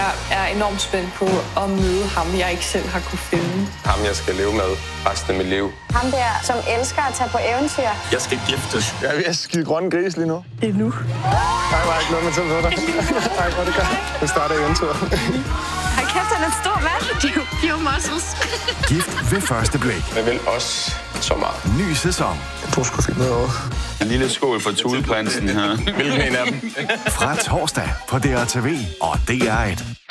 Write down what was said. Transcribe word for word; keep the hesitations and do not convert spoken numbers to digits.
Jeg er enormt spændt på at møde ham, jeg ikke selv har kunne finde. Ham, jeg skal leve med resten af mit liv. Ham der, som elsker at tage på eventyr. Jeg skal giftes. Jeg er ved at skide grønne gris lige nu. Endnu. Nej, var ikke noget med til dig. Nej, hvor det gør. Det starter eventyr. Hold kæft, han er en stor mand. Few muscles. Gift ved første blik. Jeg vil også så meget. Ny sæson. Jeg tror sgu fint noget over. En lille skål for Thuleprinsen her. Hvilken en af dem? Fra torsdag på D R T V og D R et.